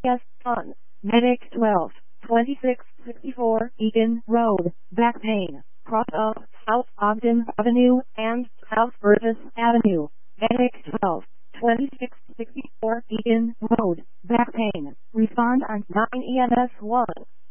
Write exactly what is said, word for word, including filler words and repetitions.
S on Medic twelve, twenty-six sixty-four Eaton Road, back pain, cross of South Ogden Avenue and South Burgess Avenue. Medic twelve, twenty-six sixty-four Eaton Road, back pain. Respond on nine E M S one.